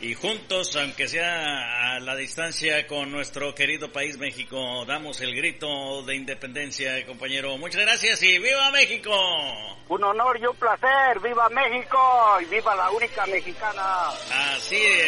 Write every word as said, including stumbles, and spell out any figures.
y juntos, aunque sea a la distancia, con nuestro querido país México, damos el grito de independencia, compañero. Muchas gracias y ¡viva México! Un honor y un placer. ¡Viva México! Y viva la única mexicana. Así es.